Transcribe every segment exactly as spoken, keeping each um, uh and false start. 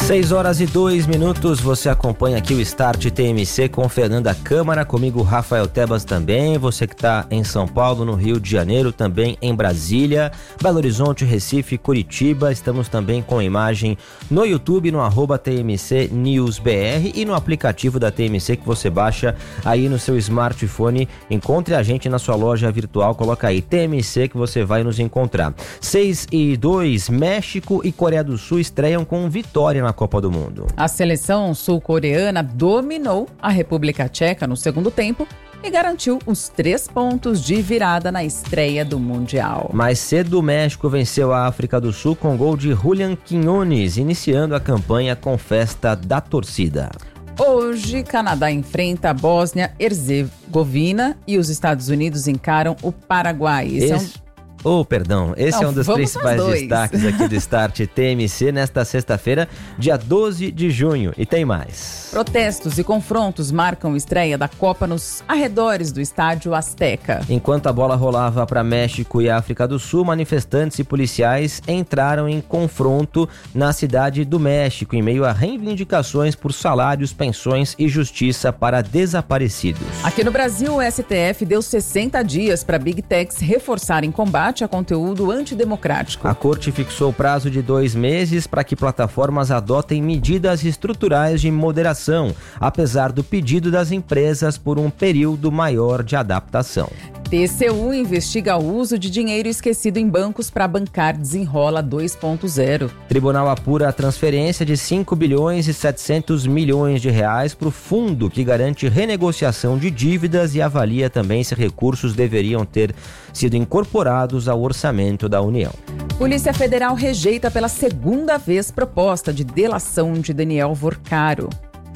seis horas e dois minutos, você acompanha aqui o Start T M C com Fernanda Câmara, comigo Rafael Tebas também, você que está em São Paulo, no Rio de Janeiro, também em Brasília, Belo Horizonte, Recife, Curitiba, estamos também com imagem no YouTube, no arroba T M C News B R e no aplicativo da T M C que você baixa aí no seu smartphone, encontre a gente na sua loja virtual, coloca aí T M C que você vai nos encontrar. seis e dois, México e Coreia do Sul estreiam com vitória na Copa do Mundo. A seleção sul-coreana dominou a República Tcheca no segundo tempo e garantiu os três pontos de virada na estreia do Mundial. Mais cedo, o México venceu a África do Sul com gol de Julián Quiñones, iniciando a campanha com festa da torcida. Hoje, Canadá enfrenta a Bósnia-Herzegovina e os Estados Unidos encaram o Paraguai. Esse, Esse... é um... Oh, perdão, esse Não, é um dos principais destaques aqui do Start T M C nesta sexta-feira, dia doze de junho. E tem mais. Protestos e confrontos marcam a estreia da Copa nos arredores do estádio Azteca. Enquanto a bola rolava para México e África do Sul, manifestantes e policiais entraram em confronto na cidade do México, em meio a reivindicações por salários, pensões e justiça para desaparecidos. Aqui no Brasil, o S T F deu sessenta dias para Big Techs reforçarem combate a conteúdo antidemocrático. A corte fixou o prazo de dois meses para que plataformas adotem medidas estruturais de moderação, apesar do pedido das empresas por um período maior de adaptação. T C U investiga o uso de dinheiro esquecido em bancos para bancar Desenrola dois ponto zero. Tribunal apura a transferência de cinco bilhões e setecentos milhões de reais para o fundo que garante renegociação de dívidas e avalia também se recursos deveriam ter sido incorporados ao orçamento da União. Polícia Federal rejeita pela segunda vez proposta de delação de Daniel Vorcaro.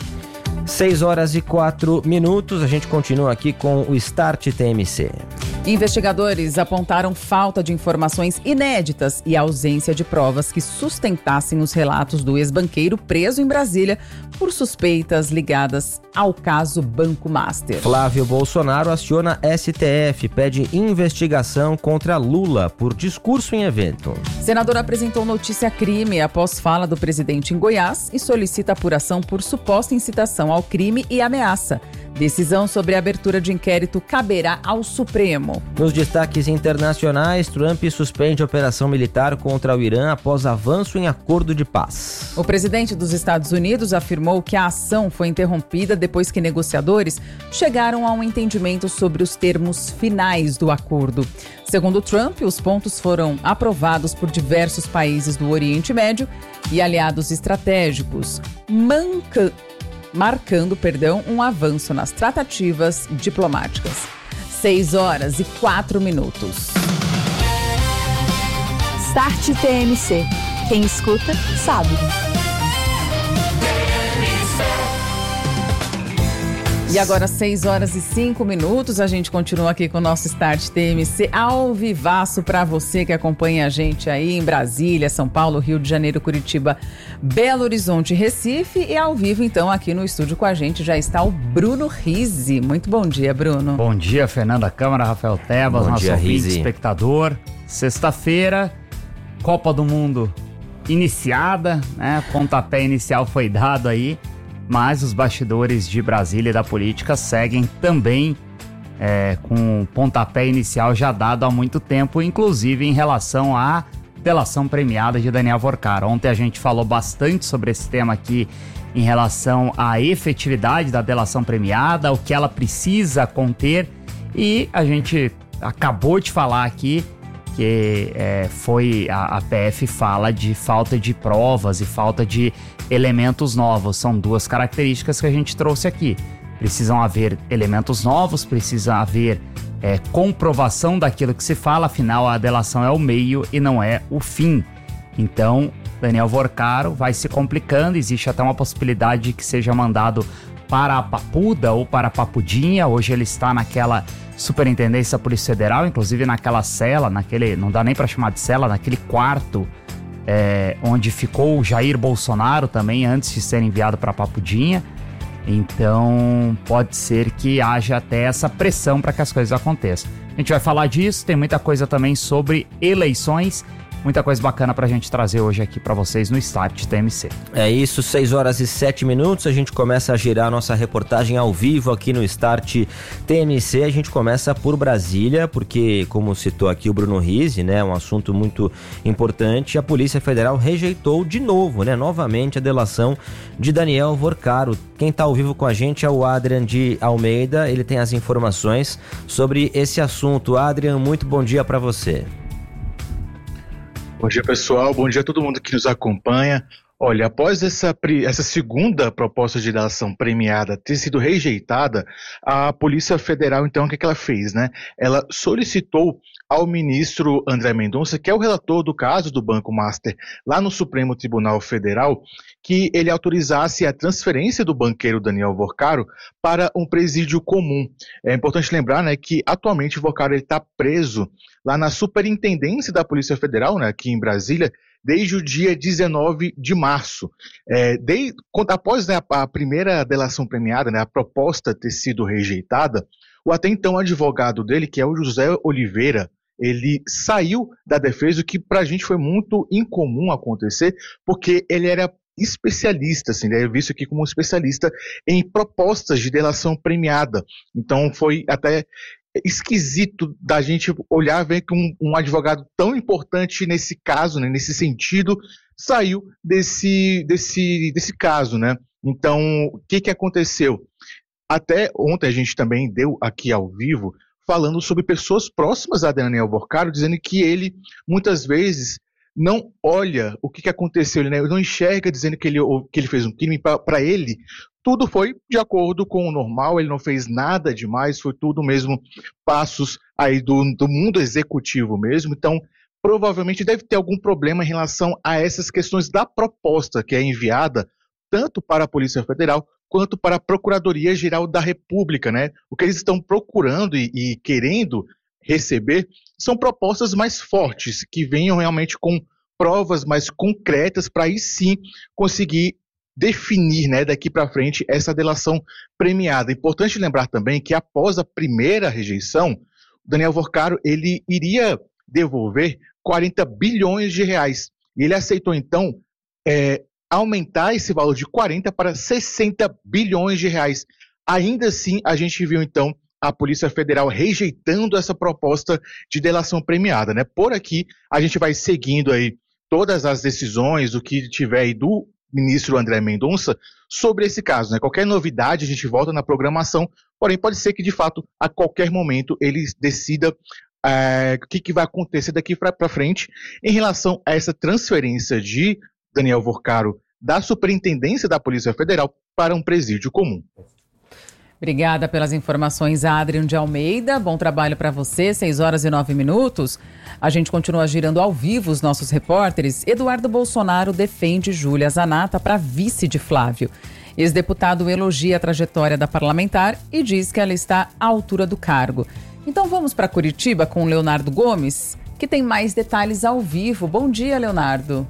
seis horas e quatro minutos, a gente continua aqui com o Start T M C. Investigadores apontaram falta de informações inéditas e ausência de provas que sustentassem os relatos do ex-banqueiro preso em Brasília por suspeitas ligadas ao caso Banco Master. Flávio Bolsonaro aciona S T F, pede investigação contra Lula por discurso em evento. Senador apresentou notícia-crime após fala do presidente em Goiás e solicita apuração por suposta incitação ao crime e ameaça. Decisão sobre a abertura de inquérito caberá ao Supremo. Nos destaques internacionais, Trump suspende a operação militar contra o Irã após avanço em acordo de paz. O presidente dos Estados Unidos afirmou que a ação foi interrompida depois que negociadores chegaram a um entendimento sobre os termos finais do acordo. Segundo Trump, os pontos foram aprovados por diversos países do Oriente Médio e aliados estratégicos, manca... marcando, perdão, um avanço nas tratativas diplomáticas. seis horas e quatro minutos. Start T M C. Quem escuta, sabe. E agora, seis horas e cinco minutos, a gente continua aqui com o nosso Start T M C ao vivaço para você que acompanha a gente aí em Brasília, São Paulo, Rio de Janeiro, Curitiba, Belo Horizonte, Recife e ao vivo, então, aqui no estúdio com a gente já está o Bruno Rizzi. Muito bom dia, Bruno. Bom dia, Fernanda Câmara, Rafael Tebas, bom nosso dia, ouvinte, Rizzi. espectador. Sexta-feira, Copa do Mundo iniciada, né? Pontapé inicial foi dado aí. Mas os bastidores de Brasília e da política seguem também é, com o pontapé inicial já dado há muito tempo, inclusive em relação à delação premiada de Daniel Vorcaro. Ontem a gente falou bastante sobre esse tema aqui em relação à efetividade da delação premiada, o que ela precisa conter, e a gente acabou de falar aqui que é, foi a, a P F fala de falta de provas e falta de elementos novos. São duas características que a gente trouxe aqui. Precisam haver elementos novos, precisa haver é, comprovação daquilo que se fala, afinal a delação é o meio e não é o fim. Então, Daniel Vorcaro vai se complicando, existe até uma possibilidade de que seja mandado para a Papuda ou para a Papudinha. Hoje ele está naquela Superintendência da Polícia Federal, inclusive naquela cela, naquele, não dá nem para chamar de cela, naquele quarto é, onde ficou o Jair Bolsonaro também antes de ser enviado para a Papudinha. Então pode ser que haja até essa pressão para que as coisas aconteçam. A gente vai falar disso, tem muita coisa também sobre eleições muita coisa bacana pra gente trazer hoje aqui pra vocês no Start T M C. É isso, seis horas e sete minutos, a gente começa a girar a nossa reportagem ao vivo aqui no Start T M C. A gente começa por Brasília, porque, como citou aqui o Bruno Rizzi, né, um assunto muito importante, a Polícia Federal rejeitou de novo, né, novamente a delação de Daniel Vorcaro. Quem tá ao vivo com a gente é o Adrian de Almeida, ele tem as informações sobre esse assunto. Adrian, muito bom dia para você. Bom dia, pessoal. Bom dia a todo mundo que nos acompanha. Olha, após essa, essa segunda proposta de delação premiada ter sido rejeitada, a Polícia Federal, então, o que, que ela fez, né? Ela solicitou ao ministro André Mendonça, que é o relator do caso do Banco Master, lá no Supremo Tribunal Federal, que ele autorizasse a transferência do banqueiro Daniel Vorcaro para um presídio comum. É importante lembrar, né, que atualmente o Vorcaro está preso lá na Superintendência da Polícia Federal, né, aqui em Brasília, desde o dia dezenove de março. É, de, após, né, a, a primeira delação premiada, né, a proposta ter sido rejeitada, o até então advogado dele, que é o José Oliveira, ele saiu da defesa, o que para a gente foi muito incomum acontecer, porque ele era especialista, assim, ele é visto aqui como um especialista em propostas de delação premiada. Então foi até esquisito da gente olhar, ver que um, um advogado tão importante nesse caso, né, nesse sentido, saiu desse, desse, desse caso, né? Então, o que que aconteceu? Até ontem a gente também deu aqui ao vivo, falando sobre pessoas próximas a Daniel Vorcaro, dizendo que ele, muitas vezes, não olha o que que aconteceu, ele, né, não enxerga, dizendo que ele, que ele fez um crime. Para ele, tudo foi de acordo com o normal, ele não fez nada demais, foi tudo mesmo passos aí do, do mundo executivo mesmo. Então, provavelmente deve ter algum problema em relação a essas questões da proposta que é enviada tanto para a Polícia Federal quanto para a Procuradoria-Geral da República, né? O que eles estão procurando e, e querendo receber são propostas mais fortes, que venham realmente com provas mais concretas para aí sim conseguir definir, né, daqui para frente essa delação premiada. Importante lembrar também que após a primeira rejeição, o Daniel Vorcaro ele iria devolver quarenta bilhões de reais. E ele aceitou então é, aumentar esse valor de quarenta para sessenta bilhões de reais. Ainda assim, a gente viu então a Polícia Federal rejeitando essa proposta de delação premiada, né? Por aqui, a gente vai seguindo aí todas as decisões, o que tiver aí do ministro André Mendonça sobre esse caso, né? Qualquer novidade a gente volta na programação, porém pode ser que de fato a qualquer momento ele decida é, o que, que vai acontecer daqui para frente em relação a essa transferência de Daniel Vorcaro da Superintendência da Polícia Federal para um presídio comum. Obrigada pelas informações, Adrian de Almeida. Bom trabalho para você, seis horas e nove minutos. A gente continua girando ao vivo os nossos repórteres. Eduardo Bolsonaro defende Júlia Zanatta para vice de Flávio. Ex-deputado elogia a trajetória da parlamentar e diz que ela está à altura do cargo. Então vamos para Curitiba com o Leonardo Gomes, que tem mais detalhes ao vivo. Bom dia, Leonardo.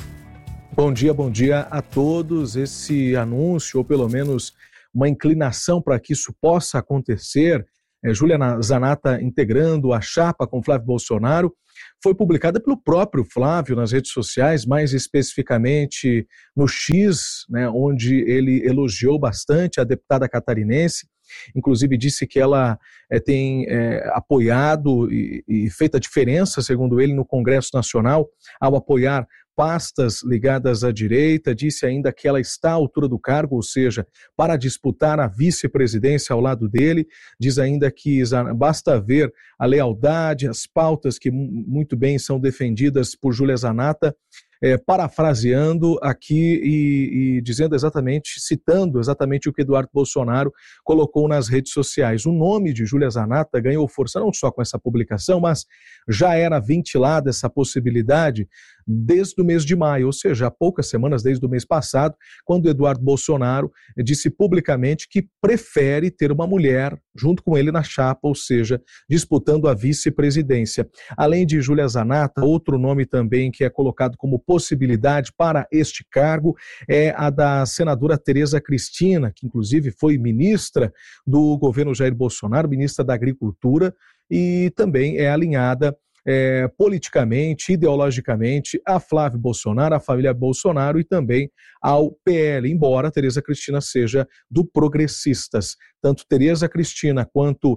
Bom dia, bom dia a todos. Esse anúncio, ou pelo menos uma inclinação para que isso possa acontecer, é, Júlia Zanatta integrando a chapa com Flávio Bolsonaro, foi publicada pelo próprio Flávio nas redes sociais, mais especificamente no X, né, onde ele elogiou bastante a deputada catarinense, inclusive disse que ela é, tem é, apoiado e, e feito a diferença, segundo ele, no Congresso Nacional, ao apoiar pastas ligadas à direita, disse ainda que ela está à altura do cargo, ou seja, para disputar a vice-presidência ao lado dele, diz ainda que basta ver a lealdade, as pautas que muito bem são defendidas por Júlia Zanatta, é, parafraseando aqui e, e dizendo exatamente, citando exatamente o que Eduardo Bolsonaro colocou nas redes sociais. O nome de Júlia Zanatta ganhou força não só com essa publicação, mas já era ventilada essa possibilidade desde o mês de maio, ou seja, há poucas semanas, desde o mês passado, quando Eduardo Bolsonaro disse publicamente que prefere ter uma mulher junto com ele na chapa, ou seja, disputando a vice-presidência. Além de Júlia Zanatta, outro nome também que é colocado como possibilidade para este cargo é a da senadora Tereza Cristina, que inclusive foi ministra do governo Jair Bolsonaro, ministra da Agricultura, e também é alinhada é, politicamente, ideologicamente, a Flávio Bolsonaro, a família Bolsonaro e também ao P L, embora a Tereza Cristina seja do Progressistas. Tanto Tereza Cristina quanto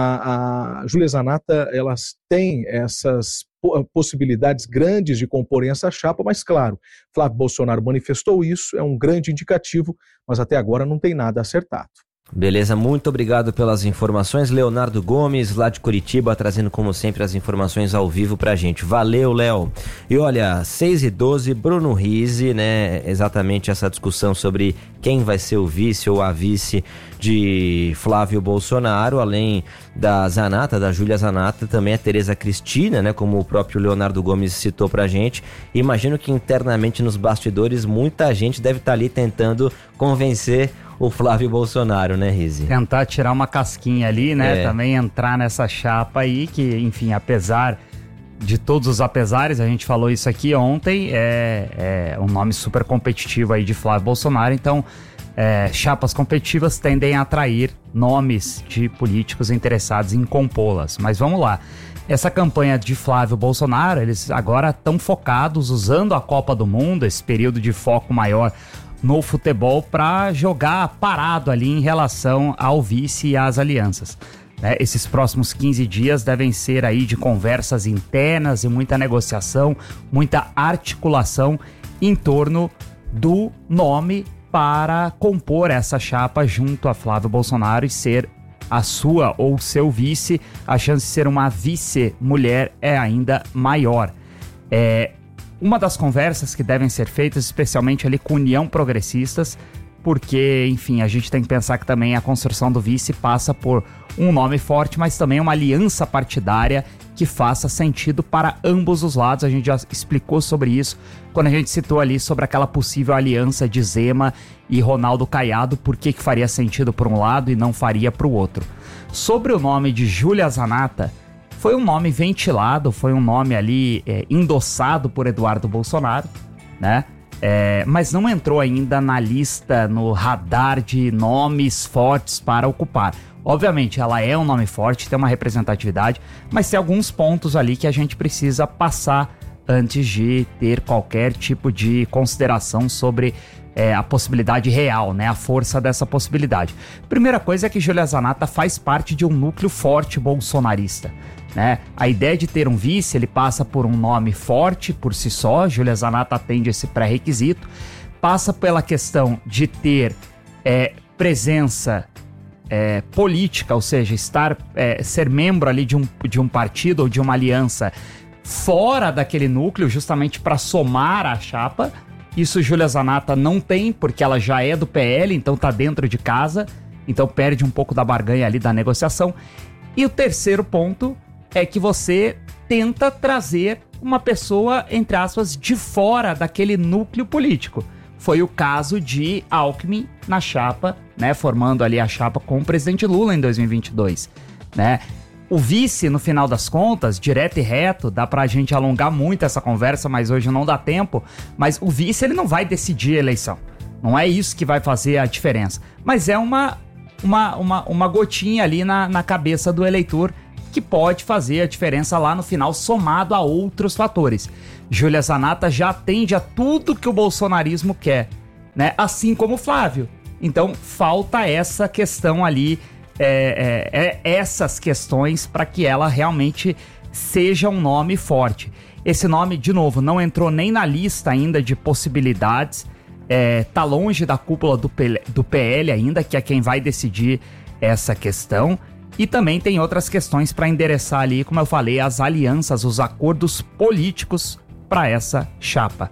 a, a Júlia Zanata, elas têm essas possibilidades grandes de comporem essa chapa, mas claro, Flávio Bolsonaro manifestou isso, é um grande indicativo, mas até agora não tem nada acertado. Beleza, muito obrigado pelas informações. Leonardo Gomes, lá de Curitiba, trazendo como sempre as informações ao vivo pra gente. Valeu, Léo. E olha, seis e doze, Bruno Rizzi, né, exatamente essa discussão sobre quem vai ser o vice ou a vice de Flávio Bolsonaro, além da Zanata, da Júlia Zanata, também a Tereza Cristina, né, como o próprio Leonardo Gomes citou pra gente. Imagino que internamente nos bastidores muita gente deve estar ali tentando convencer o Flávio Bolsonaro, né, Rizzi? Tentar tirar uma casquinha ali, né? É. Também entrar nessa chapa aí, que, enfim, apesar de todos os apesares, a gente falou isso aqui ontem, é, é um nome super competitivo aí de Flávio Bolsonaro, então é, chapas competitivas tendem a atrair nomes de políticos interessados em compô-las. Mas vamos lá. Essa campanha de Flávio Bolsonaro, eles agora estão focados, usando a Copa do Mundo, esse período de foco maior no futebol, para jogar parado ali em relação ao vice e às alianças. Né? Esses próximos quinze dias devem ser aí de conversas internas e muita negociação, muita articulação em torno do nome para compor essa chapa junto a Flávio Bolsonaro e ser a sua ou seu vice. A chance de ser uma vice-mulher é ainda maior. É... Uma das conversas que devem ser feitas, especialmente ali com União Progressistas, porque, enfim, a gente tem que pensar que também a construção do vice passa por um nome forte, mas também uma aliança partidária que faça sentido para ambos os lados. A gente já explicou sobre isso quando a gente citou ali sobre aquela possível aliança de Zema e Ronaldo Caiado, por que que faria sentido para um lado e não faria para o outro. Sobre o nome de Júlia Zanata, foi um nome ventilado, foi um nome ali é, endossado por Eduardo Bolsonaro, né? É, mas não entrou ainda na lista, no radar de nomes fortes para ocupar. Obviamente, ela é um nome forte, tem uma representatividade, mas tem alguns pontos ali que a gente precisa passar antes de ter qualquer tipo de consideração sobre é, a possibilidade real, né? A força dessa possibilidade. Primeira coisa é que Júlia Zanata faz parte de um núcleo forte bolsonarista. Né? A ideia de ter um vice, ele passa por um nome forte por si só. Júlia Zanata atende esse pré-requisito, passa pela questão de ter é, presença é, política, ou seja, estar, é, ser membro ali de um, de um partido ou de uma aliança fora daquele núcleo, justamente para somar a chapa. Isso Júlia Zanata não tem, porque ela já é do P L, então tá dentro de casa, então perde um pouco da barganha ali da negociação. E o terceiro ponto é que você tenta trazer uma pessoa, entre aspas, de fora daquele núcleo político. Foi o caso de Alckmin na chapa, né, formando ali a chapa com o presidente Lula em dois mil e vinte e dois, né? O vice, no final das contas, direto e reto, dá pra gente alongar muito essa conversa, mas hoje não dá tempo, mas o vice, ele não vai decidir a eleição. Não é isso que vai fazer a diferença. Mas é uma, uma, uma, uma gotinha ali na, na cabeça do eleitor que pode fazer a diferença lá no final, somado a outros fatores. Júlia Zanata já atende a tudo que o bolsonarismo quer, né? Assim como o Flávio. Então, falta essa questão ali, é, é, é, essas questões para que ela realmente seja um nome forte. Esse nome, de novo, não entrou nem na lista ainda de possibilidades, é, tá longe da cúpula do, P L, do P L ainda, que é quem vai decidir essa questão. E também tem outras questões para endereçar ali, como eu falei, as alianças, os acordos políticos para essa chapa.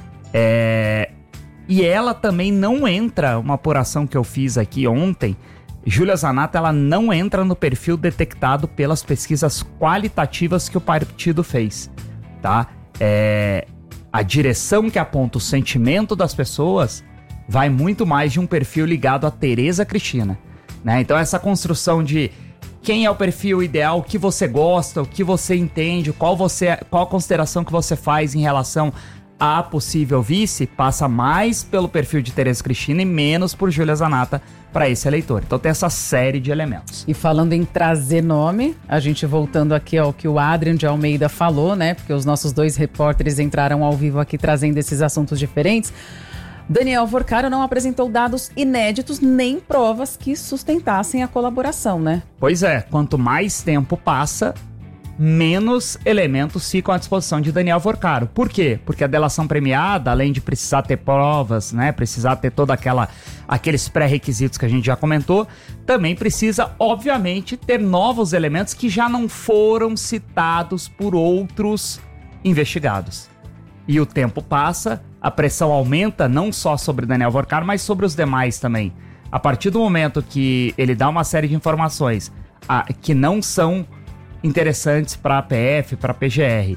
É... E ela também não entra, uma apuração que eu fiz aqui ontem, Júlia Zanata, ela não entra no perfil detectado pelas pesquisas qualitativas que o partido fez, tá? É... A direção que aponta o sentimento das pessoas vai muito mais de um perfil ligado a Tereza Cristina, né? Então essa construção de quem é o perfil ideal, o que você gosta, o que você entende, qual, você, qual a consideração que você faz em relação a possível vice passa mais pelo perfil de Tereza Cristina e menos por Júlia Zanata para esse eleitor. Então tem essa série de elementos. E falando em trazer nome, a gente voltando aqui ao que o Adrian de Almeida falou, né? Porque os nossos dois repórteres entraram ao vivo aqui trazendo esses assuntos diferentes. Daniel Vorcaro não apresentou dados inéditos nem provas que sustentassem a colaboração, né? Pois é, quanto mais tempo passa, menos elementos ficam à disposição de Daniel Vorcaro. Por quê? Porque a delação premiada, além de precisar ter provas, né, precisar ter toda aquela aqueles pré-requisitos que a gente já comentou, também precisa, obviamente, ter novos elementos que já não foram citados por outros investigados. E o tempo passa, a pressão aumenta não só sobre Daniel Vorcaro, mas sobre os demais também. A partir do momento que ele dá uma série de informações a, que não são interessantes para a P F, para a P G R,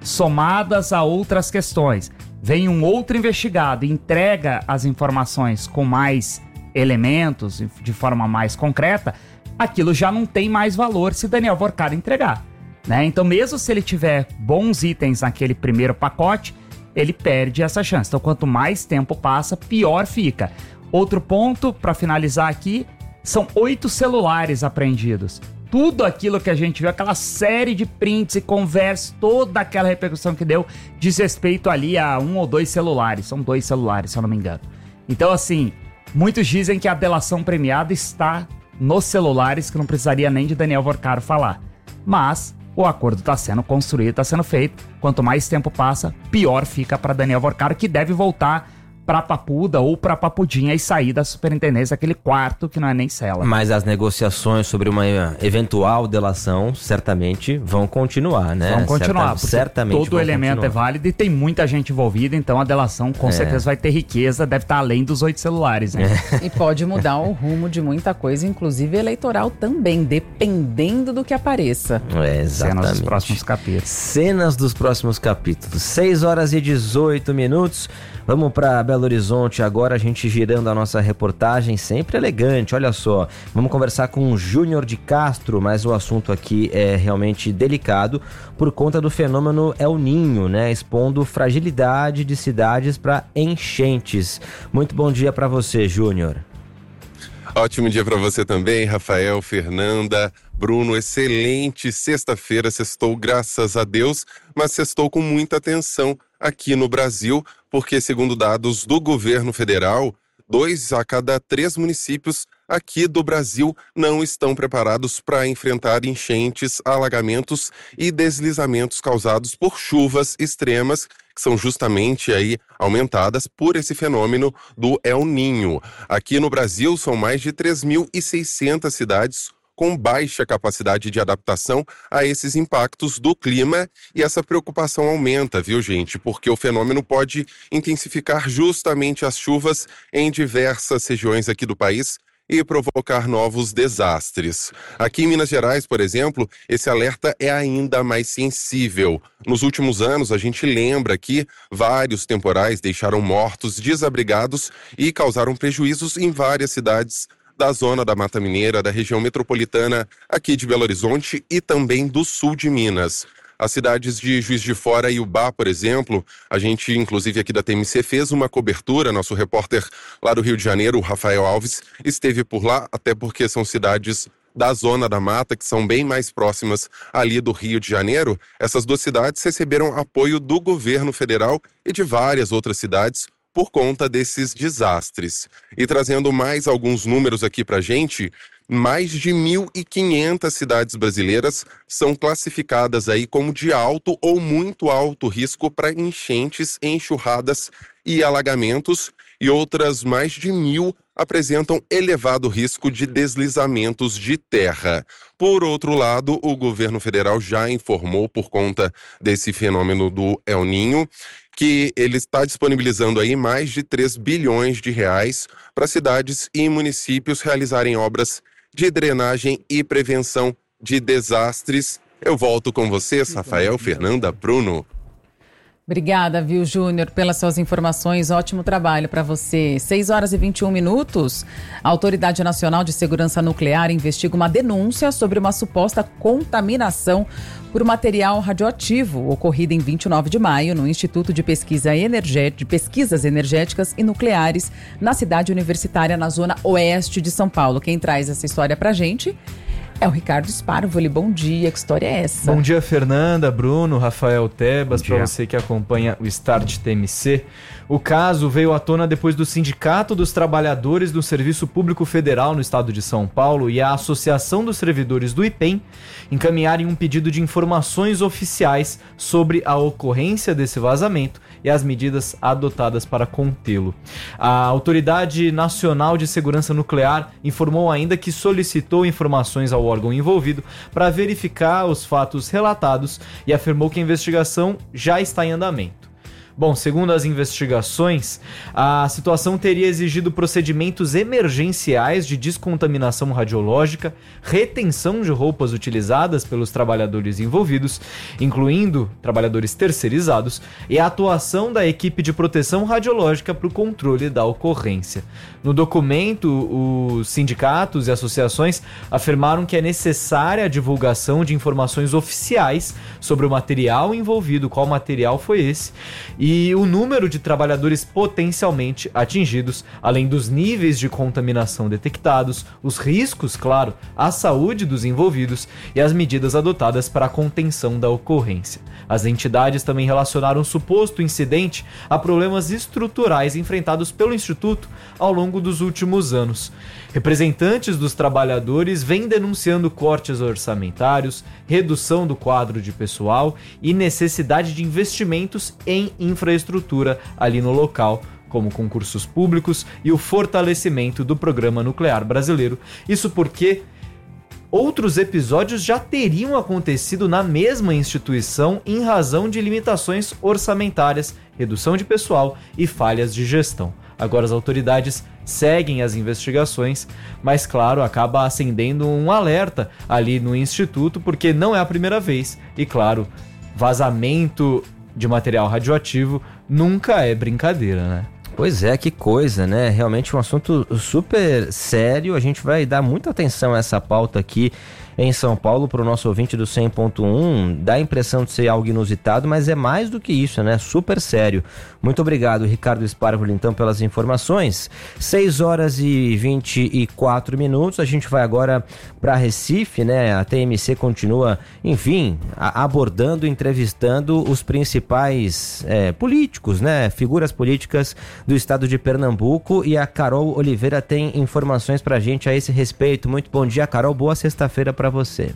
somadas a outras questões, vem um outro investigado e entrega as informações com mais elementos, de forma mais concreta, aquilo já não tem mais valor se Daniel Vorcaro entregar, né? Então, mesmo se ele tiver bons itens naquele primeiro pacote, ele perde essa chance. Então, quanto mais tempo passa, pior fica. Outro ponto, para finalizar aqui, são oito celulares apreendidos. Tudo aquilo que a gente viu, aquela série de prints e conversas, toda aquela repercussão que deu, diz respeito ali a um ou dois celulares. São dois celulares, se eu não me engano. Então, assim, muitos dizem que a delação premiada está nos celulares, que não precisaria nem de Daniel Vorcaro falar. Mas o acordo está sendo construído, está sendo feito. Quanto mais tempo passa, pior fica para Daniel Vorcaro, que deve voltar para Papuda ou para Papudinha e sair da superintendência, aquele quarto que não é nem cela. Mas as negociações sobre uma eventual delação certamente vão continuar, né? Vão continuar, Certa, porque certamente todo elemento continuar. É válido e tem muita gente envolvida, então a delação com é. certeza vai ter riqueza, deve estar além dos oito celulares, né? É. E pode mudar o rumo de muita coisa, inclusive eleitoral também, dependendo do que apareça. É, exatamente. Cenas dos próximos capítulos. Cenas dos próximos capítulos. seis horas e dezoito minutos. Vamos para Belo Horizonte agora, a gente girando a nossa reportagem, sempre elegante, olha só. Vamos conversar com o Júnior de Castro, mas o assunto aqui é realmente delicado por conta do fenômeno El Niño, né? Expondo fragilidade de cidades para enchentes. Muito bom dia para você, Júnior. Ótimo dia para você também, Rafael, Fernanda, Bruno. Excelente sexta-feira, sextou graças a Deus, mas sextou com muita atenção aqui no Brasil, porque segundo dados do governo federal, dois a cada três municípios aqui do Brasil não estão preparados para enfrentar enchentes, alagamentos e deslizamentos causados por chuvas extremas, que são justamente aí aumentadas por esse fenômeno do El Niño. Aqui no Brasil são mais de três mil e seiscentas cidades com baixa capacidade de adaptação a esses impactos do clima, e essa preocupação aumenta, viu, gente? Porque o fenômeno pode intensificar justamente as chuvas em diversas regiões aqui do país e provocar novos desastres. Aqui em Minas Gerais, por exemplo, esse alerta é ainda mais sensível. Nos últimos anos, a gente lembra que vários temporais deixaram mortos desabrigados e causaram prejuízos em várias cidades da zona da Mata Mineira, da região metropolitana aqui de Belo Horizonte e também do sul de Minas. As cidades de Juiz de Fora e Ubá, por exemplo, a gente, inclusive aqui da T M C, fez uma cobertura, nosso repórter lá do Rio de Janeiro, o Rafael Alves, esteve por lá, até porque são cidades da zona da mata, que são bem mais próximas ali do Rio de Janeiro. Essas duas cidades receberam apoio do governo federal e de várias outras cidades por conta desses desastres. E trazendo mais alguns números aqui pra gente, mais de mil e quinhentas cidades brasileiras são classificadas aí como de alto ou muito alto risco para enchentes, enxurradas e alagamentos, e outras mais de mil apresentam elevado risco de deslizamentos de terra. Por outro lado, o governo federal já informou, por conta desse fenômeno do El Niño, que ele está disponibilizando aí mais de três bilhões de reais para cidades e municípios realizarem obras de drenagem e prevenção de desastres. Eu volto com vocês, Rafael, Fernanda, Bruno. Obrigada, viu, Júnior, pelas suas informações. Ótimo trabalho para você. seis horas e vinte e um minutos. A Autoridade Nacional de Segurança Nuclear investiga uma denúncia sobre uma suposta contaminação por material radioativo ocorrida em vinte e nove de maio no Instituto de, Pesquisa Energé- de Pesquisas Energéticas e Nucleares, na cidade universitária, na zona oeste de São Paulo. Quem traz essa história pra gente é o Ricardo Sparvoli. Bom dia, que história é essa? Bom dia, Fernanda, Bruno, Rafael Tebas, para você que acompanha o Start T M C. O caso veio à tona depois do Sindicato dos Trabalhadores do Serviço Público Federal no estado de São Paulo e a Associação dos Servidores do I P E M encaminharem um pedido de informações oficiais sobre a ocorrência desse vazamento e as medidas adotadas para contê-lo. A Autoridade Nacional de Segurança Nuclear informou ainda que solicitou informações ao órgão envolvido para verificar os fatos relatados e afirmou que a investigação já está em andamento. Bom, segundo as investigações, a situação teria exigido procedimentos emergenciais de descontaminação radiológica, retenção de roupas utilizadas pelos trabalhadores envolvidos, incluindo trabalhadores terceirizados, e a atuação da equipe de proteção radiológica para o controle da ocorrência. No documento, os sindicatos e associações afirmaram que é necessária a divulgação de informações oficiais sobre o material envolvido, qual material foi esse, e o número de trabalhadores potencialmente atingidos, além dos níveis de contaminação detectados, os riscos, claro, à saúde dos envolvidos e as medidas adotadas para a contenção da ocorrência. As entidades também relacionaram o suposto incidente a problemas estruturais enfrentados pelo Instituto ao longo dos últimos anos. Representantes dos trabalhadores vêm denunciando cortes orçamentários, redução do quadro de pessoal e necessidade de investimentos em infraestrutura ali no local, como concursos públicos e o fortalecimento do Programa Nuclear Brasileiro. Isso porque outros episódios já teriam acontecido na mesma instituição em razão de limitações orçamentárias, redução de pessoal e falhas de gestão. Agora as autoridades seguem as investigações, mas claro, acaba acendendo um alerta ali no Instituto, porque não é a primeira vez e claro, vazamento de material radioativo nunca é brincadeira, né? Pois é, que coisa, né? Realmente um assunto super sério. A gente vai dar muita atenção a essa pauta aqui em São Paulo para o nosso ouvinte do cem ponto um. Dá a impressão de ser algo inusitado, mas é mais do que isso, né? Super sério. Muito obrigado, Ricardo Sparvoli, então, pelas informações. seis horas e vinte e quatro minutos. A gente vai agora para Recife, né? A T M C continua, enfim, a- abordando, entrevistando os principais é, políticos, né? Figuras políticas do estado de Pernambuco, e a Carol Oliveira tem informações pra gente a esse respeito. Muito bom dia, Carol. Boa sexta-feira para você.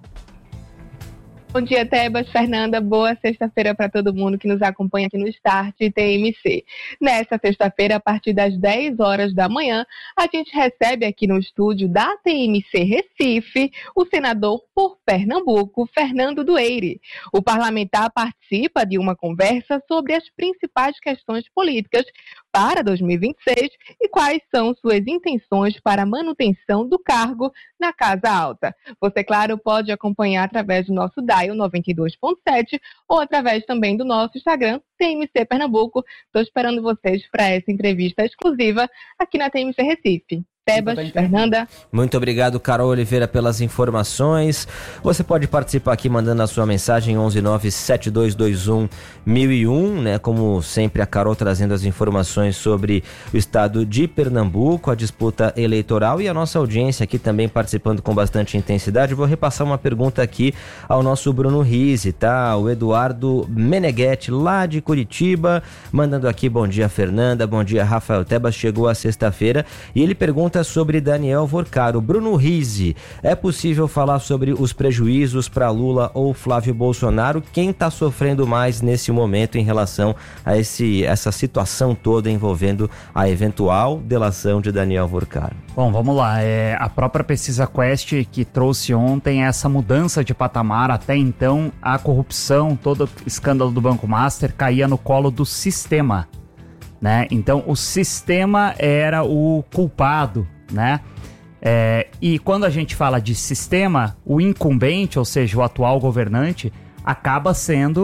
Bom dia, Tebas, Fernanda. Boa sexta-feira para todo mundo que nos acompanha aqui no Start T M C. Nesta sexta-feira, a partir das dez horas da manhã, a gente recebe aqui no estúdio da T M C Recife o senador por Pernambuco, Fernando Dueire. O parlamentar participa de uma conversa sobre as principais questões políticas para dois mil e vinte e seis e quais são suas intenções para a manutenção do cargo na Casa Alta. Você, claro, pode acompanhar através do nosso dial noventa e dois ponto sete ou através também do nosso Instagram, T M C Pernambuco. Estou esperando vocês para essa entrevista exclusiva aqui na T M C Recife. Tebas, Fernanda. Muito obrigado, Carol Oliveira, pelas informações. Você pode participar aqui mandando a sua mensagem onze nove sete dois dois um mil e um, né? Como sempre, a Carol trazendo as informações sobre o estado de Pernambuco, a disputa eleitoral e a nossa audiência aqui também participando com bastante intensidade. Vou repassar uma pergunta aqui ao nosso Bruno Rizzi, tá? O Eduardo Meneghetti, lá de Curitiba, mandando aqui bom dia, Fernanda, bom dia, Rafael Tebas. Chegou a sexta-feira e ele pergunta sobre Daniel Vorcaro. Bruno Rizzi, é possível falar sobre os prejuízos para Lula ou Flávio Bolsonaro? Quem está sofrendo mais nesse momento em relação a esse, essa situação toda envolvendo a eventual delação de Daniel Vorcaro? Bom, vamos lá. É, a própria pesquisa Quest que trouxe ontem essa mudança de patamar. Até então, a corrupção, todo o escândalo do Banco Master caía no colo do sistema, né? Então o sistema era o culpado, né? É, e quando a gente fala de sistema, o incumbente, ou seja, o atual governante, acaba sendo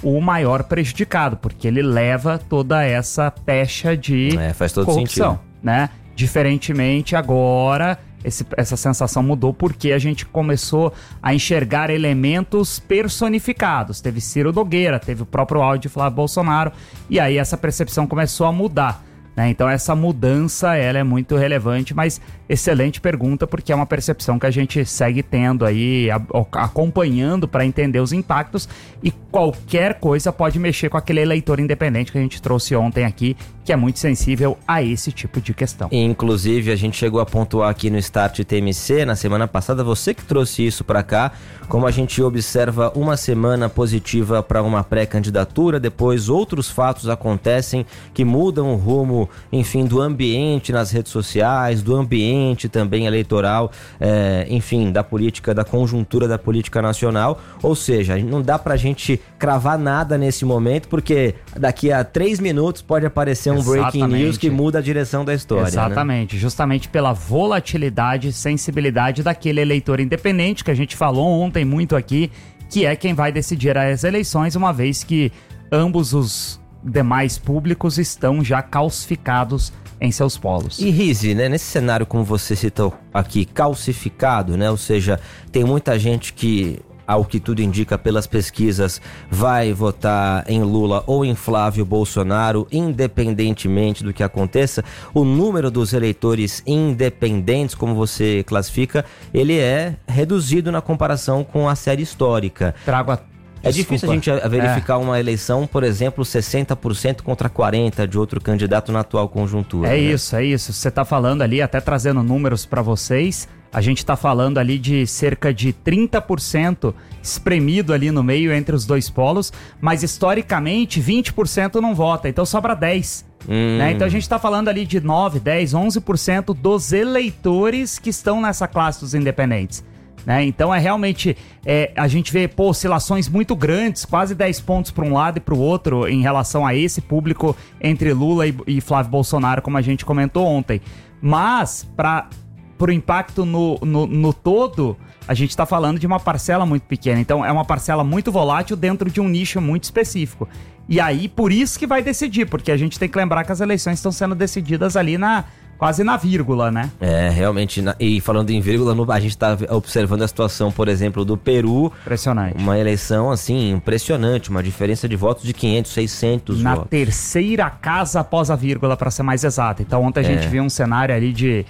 o maior prejudicado, porque ele leva toda essa pecha de é, faz todo corrupção, sentido. Né? Diferentemente agora, esse, essa sensação mudou porque a gente começou a enxergar elementos personificados. Teve Ciro Nogueira, teve o próprio áudio de Flávio Bolsonaro, e aí essa percepção começou a mudar. Né? Então essa mudança ela é muito relevante, mas excelente pergunta, porque é uma percepção que a gente segue tendo aí, a, a, acompanhando para entender os impactos, e qualquer coisa pode mexer com aquele eleitor independente que a gente trouxe ontem aqui, que é muito sensível a esse tipo de questão. Inclusive, a gente chegou a pontuar aqui no Start T M C, na semana passada, você que trouxe isso para cá, como a gente observa uma semana positiva para uma pré-candidatura, depois outros fatos acontecem que mudam o rumo, enfim, do ambiente nas redes sociais, do ambiente também eleitoral, é, enfim, da política, da conjuntura da política nacional, ou seja, não dá pra gente cravar nada nesse momento, porque daqui a três minutos pode aparecer um Exatamente. breaking news que muda a direção da história. Exatamente, né? Justamente pela volatilidade e sensibilidade daquele eleitor independente que a gente falou ontem muito aqui, que é quem vai decidir as eleições, uma vez que ambos os demais públicos estão já calcificados em seus polos. E Rizzi, né, nesse cenário como você citou aqui, calcificado, né, ou seja, tem muita gente que, ao que tudo indica pelas pesquisas, vai votar em Lula ou em Flávio Bolsonaro, independentemente do que aconteça. O número dos eleitores independentes, como você classifica, ele é reduzido na comparação com a série histórica. Trago a É Desculpa. difícil a gente verificar é. uma eleição, por exemplo, sessenta por cento contra quarenta por cento de outro candidato na atual conjuntura. É né? isso, é isso. Você está falando ali, até trazendo números para vocês, a gente está falando ali de cerca de trinta por cento espremido ali no meio entre os dois polos, mas historicamente vinte por cento não vota, então sobra dez por cento. Hum. Né? Então a gente está falando ali de nove, dez, onze por cento dos eleitores que estão nessa classe dos independentes. Né? Então é realmente, é, a gente vê pô, oscilações muito grandes, quase dez pontos para um lado e para o outro em relação a esse público entre Lula e, e Flávio Bolsonaro, como a gente comentou ontem. Mas, para o impacto no, no, no todo, a gente está falando de uma parcela muito pequena. Então é uma parcela muito volátil dentro de um nicho muito específico. E aí, por isso que vai decidir, porque a gente tem que lembrar que as eleições estão sendo decididas ali na... quase na vírgula, né? É, realmente, na, e falando em vírgula, no, a gente tá observando a situação, por exemplo, do Peru. Impressionante. Uma eleição, assim, impressionante, uma diferença de votos de quinhentos, seiscentos na votos. Na terceira casa após a vírgula, para ser mais exato. Então ontem a gente é. viu um cenário ali de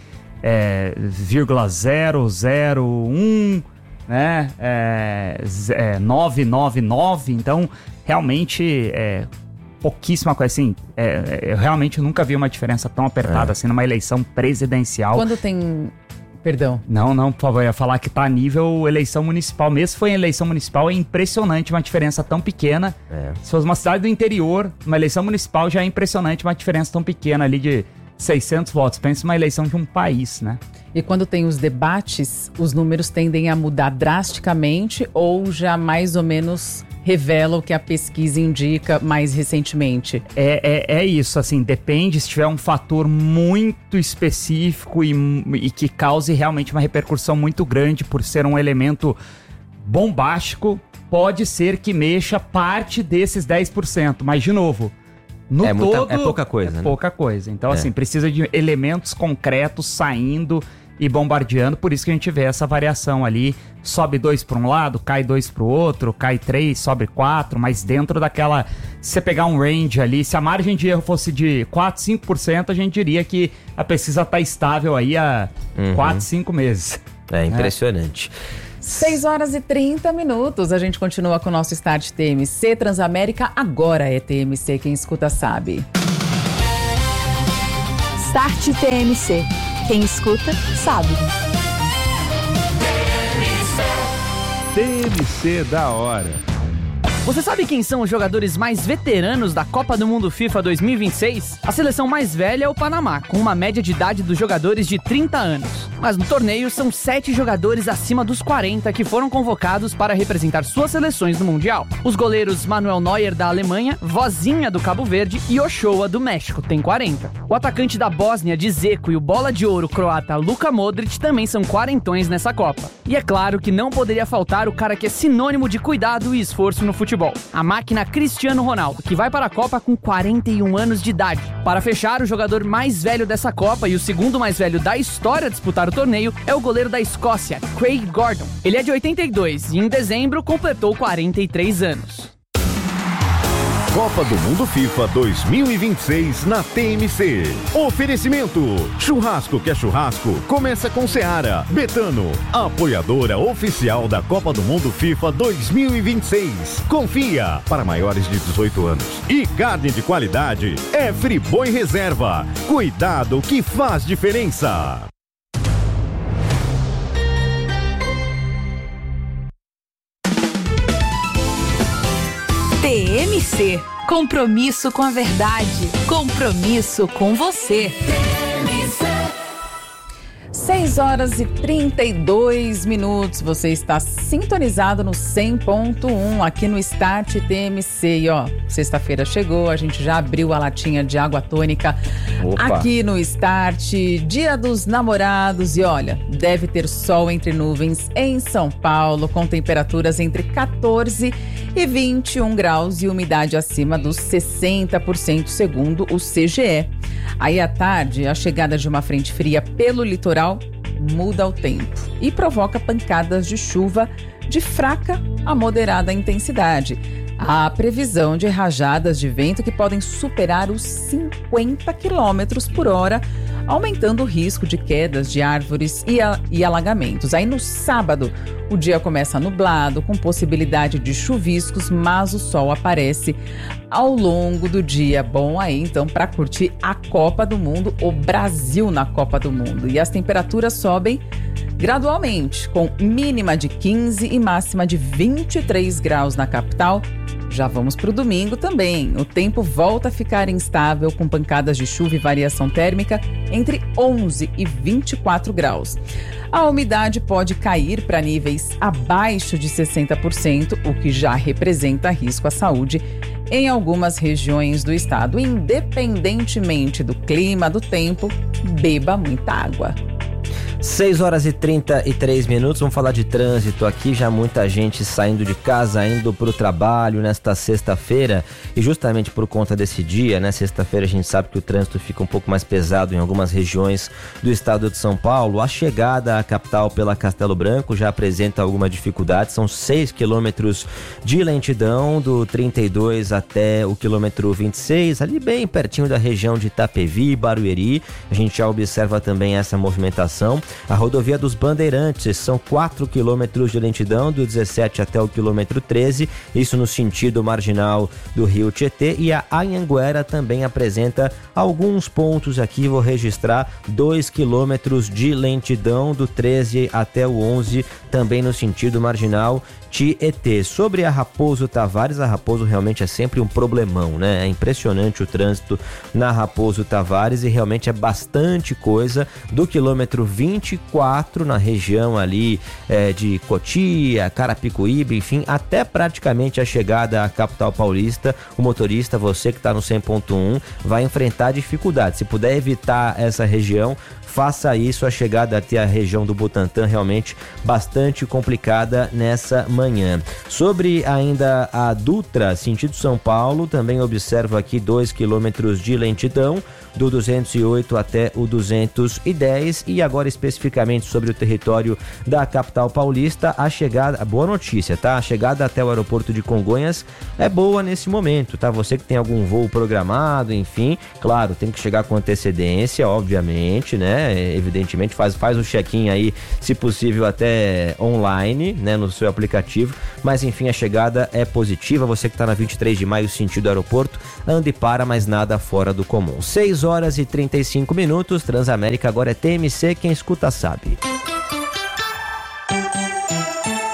é, vírgula zero zero um, né? É, é, nove nove nove, então realmente... É, pouquíssima coisa, assim, é, eu realmente nunca vi uma diferença tão apertada é. assim numa eleição presidencial. Quando tem... Perdão. Não, não, por favor, eu ia falar que tá a nível eleição municipal, mesmo se foi em eleição municipal, é impressionante uma diferença tão pequena. É. Se fosse uma cidade do interior, uma eleição municipal já é impressionante uma diferença tão pequena ali de seiscentos votos. Pensa uma eleição de um país, né? E quando tem os debates, os números tendem a mudar drasticamente ou já mais ou menos revela o que a pesquisa indica mais recentemente? É, é, é isso, assim, depende se tiver um fator muito específico e, e que cause realmente uma repercussão muito grande por ser um elemento bombástico, pode ser que mexa parte desses dez por cento, mas de novo... No é, todo, muita, é pouca coisa. É né? pouca coisa. Então, é. assim, precisa de elementos concretos saindo e bombardeando. Por isso que a gente vê essa variação ali. Sobe dois para um lado, cai dois para o outro, cai três, sobe quatro. Mas dentro daquela... Se você pegar um range ali, se a margem de erro fosse de quatro, cinco por cento, a gente diria que a pesquisa está estável aí há uhum. quatro, cinco meses. É impressionante. É. seis horas e trinta minutos, a gente continua com o nosso Start T M C. Transamérica agora é T M C, quem escuta sabe. Start T M C, quem escuta sabe. T M C da hora. Você sabe quem são os jogadores mais veteranos da Copa do Mundo FIFA dois mil e vinte e seis? A seleção mais velha é o Panamá, com uma média de idade dos jogadores de trinta anos. Mas no torneio são sete jogadores acima dos quarenta que foram convocados para representar suas seleções no Mundial. Os goleiros Manuel Neuer da Alemanha, Vozinha do Cabo Verde e Ochoa do México tem quarenta. O atacante da Bósnia, Dzeko, e o bola de ouro croata Luka Modric também são quarentões nessa Copa. E é claro que não poderia faltar o cara que é sinônimo de cuidado e esforço no futebol. A máquina Cristiano Ronaldo, que vai para a Copa com quarenta e um anos de idade. Para fechar, o jogador mais velho dessa Copa e o segundo mais velho da história a disputar o torneio é o goleiro da Escócia, Craig Gordon. Ele é de oitenta e dois e em dezembro completou quarenta e três anos. Copa do Mundo FIFA dois mil e vinte e seis na T M C. Oferecimento: churrasco que é churrasco, começa com Seara. Betano, apoiadora oficial da Copa do Mundo FIFA dois mil e vinte e seis. Confia, para maiores de dezoito anos. E carne de qualidade é Friboi Reserva. Cuidado que faz diferença. T M C. Compromisso com a verdade. Compromisso com você. seis horas e trinta e dois minutos. Você está sintonizado no cem ponto um aqui no Start T M C. E ó, sexta-feira chegou, a gente já abriu a latinha de água tônica. Opa. Aqui no Start, Dia dos Namorados. E olha, deve ter sol entre nuvens em São Paulo, com temperaturas entre catorze e vinte e um graus e umidade acima dos sessenta por cento, segundo o C G E. Aí à tarde, a chegada de uma frente fria pelo litoral muda o tempo e provoca pancadas de chuva de fraca a moderada intensidade. Há previsão de rajadas de vento que podem superar os cinquenta quilômetros por hora, aumentando o risco de quedas de árvores e, a, e alagamentos. Aí no sábado, o dia começa nublado, com possibilidade de chuviscos, mas o sol aparece ao longo do dia. Bom aí, então, para curtir a Copa do Mundo, o Brasil na Copa do Mundo. E as temperaturas sobem gradualmente, com mínima de quinze e máxima de vinte e três graus na capital. Já vamos para o domingo também. O tempo volta a ficar instável, com pancadas de chuva e variação térmica entre onze e vinte e quatro graus. A umidade pode cair para níveis abaixo de sessenta por cento, o que já representa risco à saúde em algumas regiões do estado. Independentemente do clima, do tempo, beba muita água. seis horas e trinta e três minutos, vamos falar de trânsito aqui, já muita gente saindo de casa, indo para o trabalho nesta sexta-feira, e justamente por conta desse dia, né, sexta-feira a gente sabe que o trânsito fica um pouco mais pesado em algumas regiões do estado de São Paulo. A chegada à capital pela Castelo Branco já apresenta alguma dificuldade, são seis quilômetros de lentidão, do trinta e dois até o quilômetro vinte e seis, ali bem pertinho da região de Itapevi, Barueri, a gente já observa também essa movimentação. A rodovia dos Bandeirantes são quatro quilômetros de lentidão, do dezessete até o quilômetro treze, isso no sentido marginal do Rio Tietê, e a Anhanguera também apresenta alguns pontos aqui, vou registrar dois quilômetros de lentidão, do treze até o onze, também no sentido marginal Tietê. Sobre a Raposo Tavares, a Raposo realmente é sempre um problemão, né? É impressionante o trânsito na Raposo Tavares e realmente é bastante coisa, do quilômetro vinte e quatro na região ali é, de Cotia, Carapicuíba, enfim, até praticamente a chegada à capital paulista. O motorista, você que está no cem ponto um, vai enfrentar dificuldades. Se puder evitar essa região, faça isso. A chegada até a região do Butantã realmente bastante complicada nessa manhã. Sobre ainda a Dutra, sentido São Paulo, também observo aqui dois quilômetros de lentidão, do duzentos e oito até o duzentos e dez. E agora especificamente sobre o território da capital paulista, a chegada, boa notícia, tá? A chegada até o aeroporto de Congonhas é boa nesse momento, tá? Você que tem algum voo programado, enfim, claro, tem que chegar com antecedência, obviamente, né? Evidentemente, faz, faz o check-in aí, se possível até online, né? No seu aplicativo, mas enfim, a chegada é positiva. Você que tá na vinte e três de maio, sentido aeroporto, anda e para, mas nada fora do comum. seis horas e trinta e cinco minutos, Transamérica agora é T M C, quem escuta sabe. Boa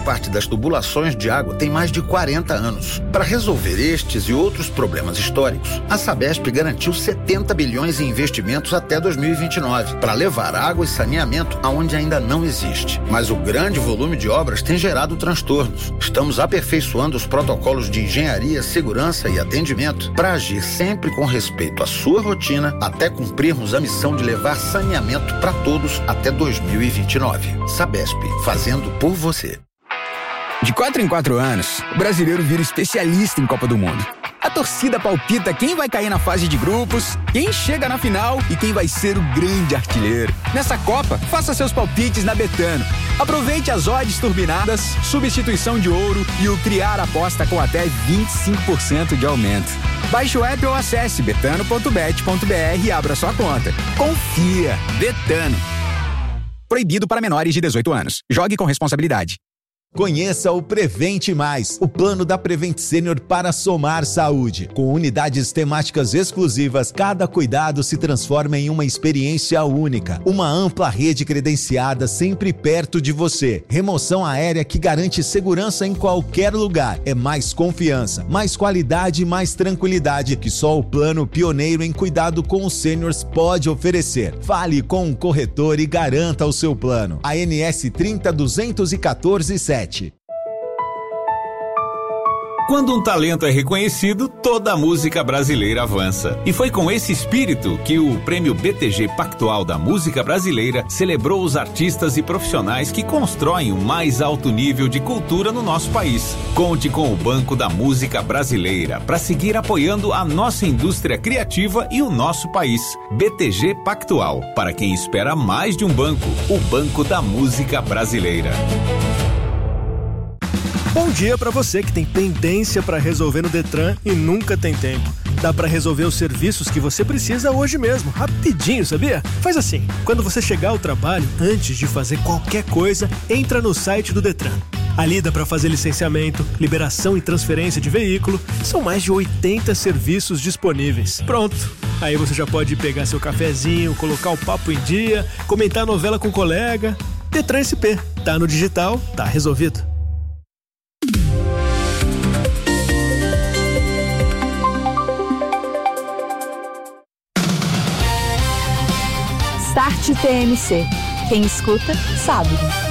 parte das tubulações de água tem mais de quarenta anos. Para resolver estes e outros problemas históricos, a Sabesp garantiu setenta bilhões em investimentos até dois mil e vinte e nove, para levar água e saneamento aonde ainda não existe. Mas o grande volume de obras tem gerado transtornos. Estamos aperfeiçoando os protocolos de engenharia, segurança e atendimento para agir sempre com respeito à sua rotina, até cumprirmos a missão de levar saneamento para todos até dois mil e vinte e nove. Sabesp, fazendo por você. De quatro em quatro anos, o brasileiro vira especialista em Copa do Mundo. A torcida palpita quem vai cair na fase de grupos, quem chega na final e quem vai ser o grande artilheiro. Nessa Copa, faça seus palpites na Betano. Aproveite as odds turbinadas, substituição de ouro e o Criar Aposta com até vinte e cinco por cento de aumento. Baixe o app ou acesse betano ponto bet ponto br e abra sua conta. Confia! Betano. Proibido para menores de dezoito anos. Jogue com responsabilidade. Conheça o Prevente Mais, o plano da Prevent Senior para somar saúde. Com unidades temáticas exclusivas, cada cuidado se transforma em uma experiência única. Uma ampla rede credenciada sempre perto de você. Remoção aérea que garante segurança em qualquer lugar. É mais confiança, mais qualidade e mais tranquilidade que só o plano pioneiro em cuidado com os sêniors pode oferecer. Fale com um corretor e garanta o seu plano. A N S trinta duzentos e quatorze sete. Quando um talento é reconhecido, toda a música brasileira avança. E foi com esse espírito que o Prêmio B T G Pactual da Música Brasileira celebrou os artistas e profissionais que constroem o mais alto nível de cultura no nosso país. Conte com o Banco da Música Brasileira para seguir apoiando a nossa indústria criativa e o nosso país. B T G Pactual, para quem espera mais de um banco, o Banco da Música Brasileira. Bom dia para você que tem pendência para resolver no Detran e nunca tem tempo. Dá para resolver os serviços que você precisa hoje mesmo, rapidinho, sabia? Faz assim, quando você chegar ao trabalho, antes de fazer qualquer coisa, entra no site do Detran. Ali dá para fazer licenciamento, liberação e transferência de veículo. São mais de oitenta serviços disponíveis. Pronto! Aí você já pode pegar seu cafezinho, colocar o papo em dia, comentar a novela com o colega. Detran S P. Tá no digital, tá resolvido. Start T M C. Quem escuta, sabe.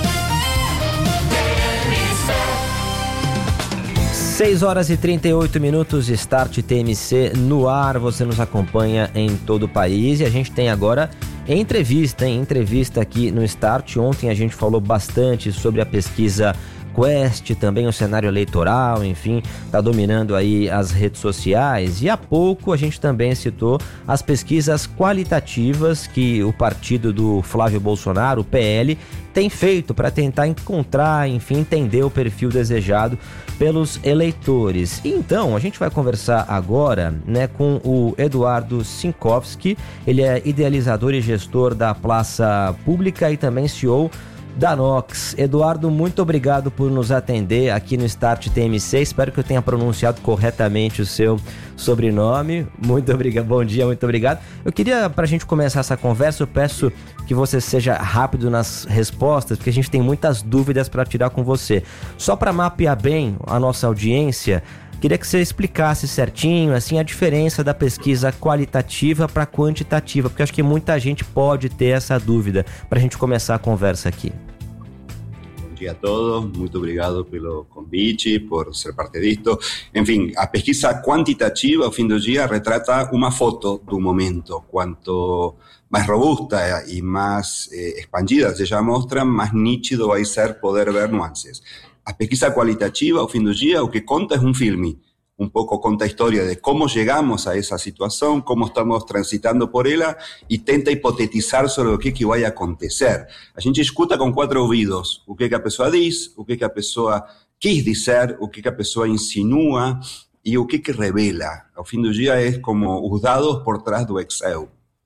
seis horas e trinta e oito minutos, Start T M C no ar. Você nos acompanha em todo o país e a gente tem agora entrevista, hein? Entrevista aqui no Start. Ontem a gente falou bastante sobre a pesquisa Quest, também o cenário eleitoral, enfim, está dominando aí as redes sociais. E há pouco a gente também citou as pesquisas qualitativas que o partido do Flávio Bolsonaro, o P L, tem feito para tentar encontrar, enfim, entender o perfil desejado pelos eleitores. E então, a gente vai conversar agora, né, com o Eduardo Sinkowski. Ele é idealizador e gestor da Praça Pública e também C E O da Nox. Eduardo, muito obrigado por nos atender aqui no Start T M C. Espero que eu tenha pronunciado corretamente o seu sobrenome. Muito obrigado, bom dia, muito obrigado. Eu queria, para a gente começar essa conversa, eu peço que você seja rápido nas respostas, porque a gente tem muitas dúvidas para tirar com você. Só para mapear bem a nossa audiência, queria que você explicasse certinho, assim, a diferença da pesquisa qualitativa para quantitativa, porque acho que muita gente pode ter essa dúvida, para a gente começar a conversa aqui. Bom dia a todos, muito obrigado pelo convite, por ser parte disto. Enfim, a pesquisa quantitativa, ao fim do dia, retrata uma foto do momento. Quanto mais robusta e mais eh, expandida seja a mostra, mais nítido vai ser poder ver nuances. A pesquisa qualitativa, ao fim do dia, o que conta é um filme. Um pouco conta a história de como chegamos a essa situação, como estamos transitando por ela e tenta hipotetizar sobre o que, que vai acontecer. A gente escuta com quatro ouvidos o que, que a pessoa diz, o que, que a pessoa quis dizer, o que, que a pessoa insinua e o que, que revela. Ao fim do dia é como os dados por trás do Excel.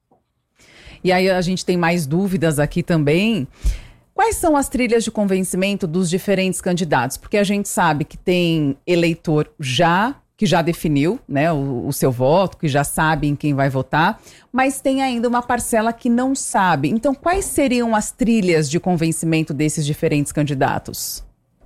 E aí a gente tem mais dúvidas aqui também. Quais são as trilhas de convencimento dos diferentes candidatos? Porque a gente sabe que tem eleitor já, que já definiu, né, o, o seu voto, que já sabe em quem vai votar, mas tem ainda uma parcela que não sabe. Então, quais seriam as trilhas de convencimento desses diferentes candidatos?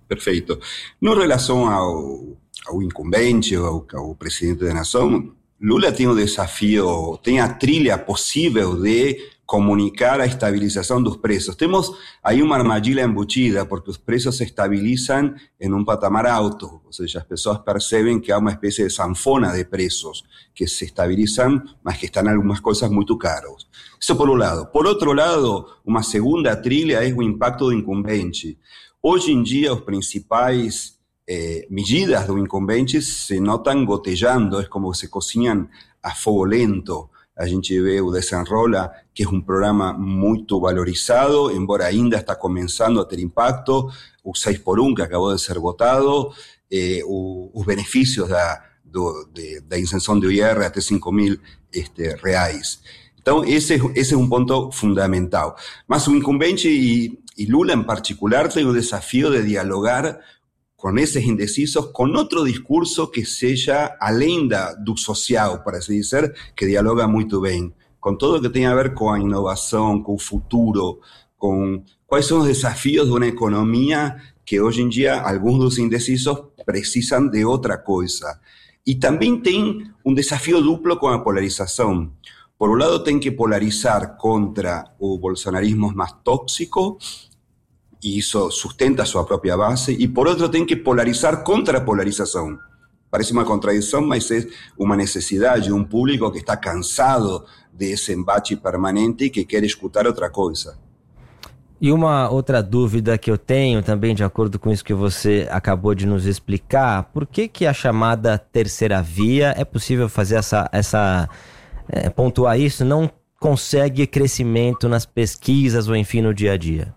Perfeito. No relação ao, ao incumbente, ao, ao presidente da nação, Lula tem o desafio, tem a trilha possível de comunicar a estabilização dos preços. Temos aí uma armadilha embutida, porque os preços se estabilizam em um patamar alto, ou seja, as pessoas percebem que há uma espécie de sanfona de preços que se estabilizam, mas que estão algumas coisas muito caras. Isso por um lado. Por outro lado, uma segunda trilha é o impacto do incumbente. Hoje em dia, os principais eh, medidas do incumbente se notam gotejando, é como se cozinham a fogo lento. A gente vê o Desenrola, que é um programa muito valorizado, embora ainda está começando a ter impacto, o seis por um, que acabou de ser votado, eh, o, os benefícios da, do, de, da isenção do I R até cinco mil este, reais. Então, esse, esse é um ponto fundamental. Mas o incumbente, e, e Lula em particular, tem o desafio de dialogar com esses indecisos, com outro discurso que seja além da, do social, para assim dizer, que dialoga muito bem, com tudo que tem a ver com a inovação, com o futuro, com quais são os desafios de uma economia que hoje em dia alguns dos indecisos precisam de outra coisa. E também tem um desafio duplo com a polarização. Por um lado, tem que polarizar contra o bolsonarismo mais tóxico, y eso sustenta su propia base, y por otro tienen que polarizar contra polarización. Parece una contradicción, mas es una necesidad de un público que está cansado de ese embate permanente y que quiere escutar otra cosa. E uma outra dúvida que eu tenho, também de acordo com isso que você acabou de nos explicar, por que que a chamada terceira via, é possível fazer essa, essa é, pontuar isso, não consegue crescimento nas pesquisas ou enfim no dia a dia?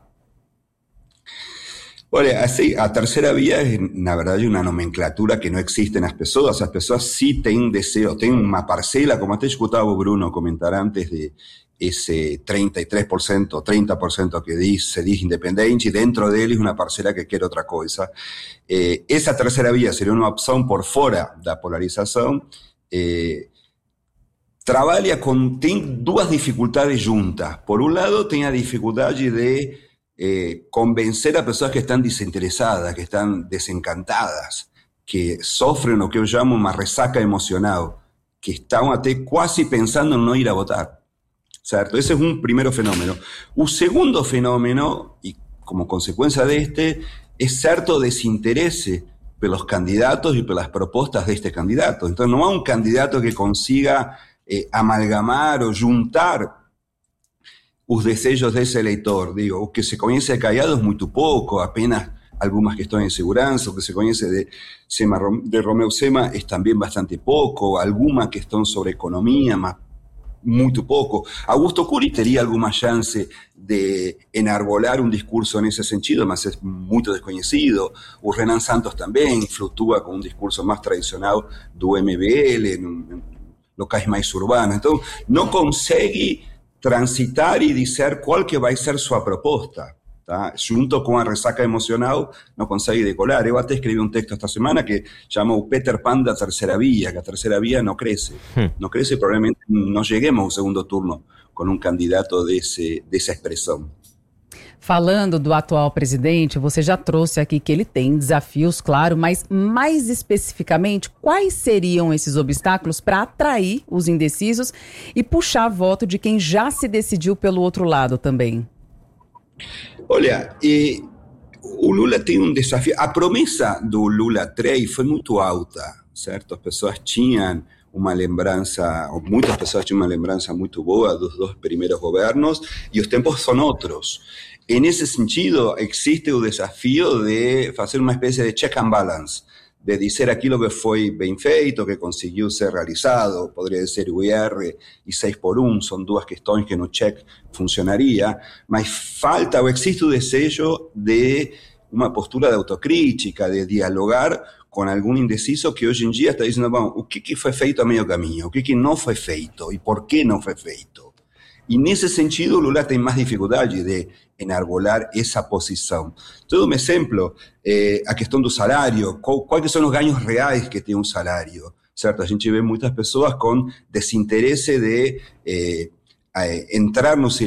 Olha, assim, a terceira via é, na verdade, uma nomenclatura que não existe nas pessoas. As pessoas sim têm desejo, têm uma parcela, como até escutava o Bruno comentar antes, de esse trinta e três por cento, trinta por cento que diz, se diz independente, e dentro deles uma parcela que quer outra coisa. Eh, essa terceira via seria uma opção por fora da polarização. Eh, trabalha com, tem duas dificuldades juntas. Por um lado, tem a dificuldade de Eh, convencer a pessoas que están desinteresadas, que están desencantadas, que sofren lo que yo llamo una resaca emocional, que están até quase pensando en no ir a votar. ¿Cierto? Ese es un primer fenómeno. Un segundo fenómeno, y como consecuencia de este, es cierto desinterés por los candidatos y por las propuestas de este candidato. Entonces no hay un candidato que consiga eh, amalgamar o juntar os desejos desse eleitor. Digo, o que se conhece de Caiado é muito pouco, apenas algumas questões de segurança. O que se conhece de, Sema, de Romeu Zema é também bastante pouco, alguma questão sobre economia, mas muito pouco. Augusto Cury teria alguma chance de enarbolar um discurso nesse sentido, mas é muito desconhecido. O Renan Santos também flutua com um discurso mais tradicional do M B L, em, em locais mais urbanos. Então, não consegue transitar e dizer qual que vai ser sua proposta, tá? Junto com a resaca emocional, não consegue decolar. Eu até escrevi um texto esta semana que chama o Peter Pan da terceira via, que a terceira via não cresce. Hum. Não cresce, provavelmente não cheguemos ao segundo turno com um candidato desse, dessa expressão. Falando do atual presidente, você já trouxe aqui que ele tem desafios, claro, mas mais especificamente, quais seriam esses obstáculos para atrair os indecisos e puxar voto de quem já se decidiu pelo outro lado também? Olha, eh, o Lula tem um desafio. A promessa do Lula três foi muito alta, certo? As pessoas tinham uma lembrança, ou muitas pessoas tinham uma lembrança muito boa dos dois primeiros governos, e os tempos são outros. En ese sentido, existe el desafío de hacer una especie de check and balance, de decir aquilo que foi bem feito, que conseguiu ser realizado, podría ser o I R e seis por um, son duas questões que no check funcionaria, mas falta ou existe o desejo de uma postura de autocrítica, de dialogar com algum indeciso que hoje em dia está dizendo, bom, o que, que foi feito a meio caminho, o que, que não foi feito e por que não foi feito. E nesse sentido, Lula tem mais dificuldade de enarbolar essa posição. Todo um exemplo, eh, a questão do salário, qual, quais são os ganhos reais que tem um salário, certo? A gente vê muitas pessoas com desinteresse de eh, entrar no,